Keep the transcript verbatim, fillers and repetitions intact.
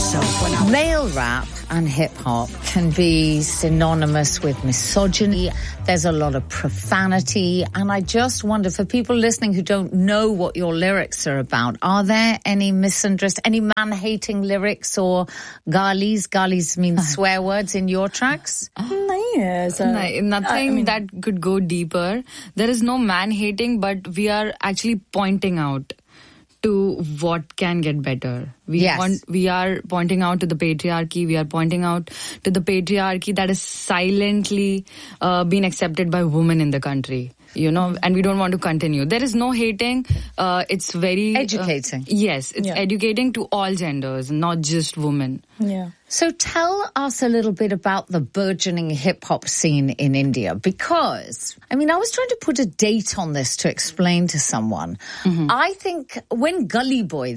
myself when I... Male rap and hip-hop can be synonymous with misogyny. There's a lot of profanity. And I just wonder, for people listening who don't know what your lyrics are about, are there any misandrist, any man-hating lyrics or galis? Galis mean swear words in your tracks? Yes, uh, no, nothing I mean, that could go deeper. There is no man-hating, but we are actually pointing out to what can get better. We yes. want, we are pointing out to the patriarchy. We are pointing out to the patriarchy that is silently uh, being accepted by women in the country. You know, and we don't want to continue. There is no hating. Uh, it's very... Educating. Uh, yes, it's yeah. educating to all genders, not just women. Yeah. So tell us a little bit about the burgeoning hip-hop scene in India, because, I mean, I was trying to put a date on this to explain to someone. Mm-hmm. I think when Gully Boy,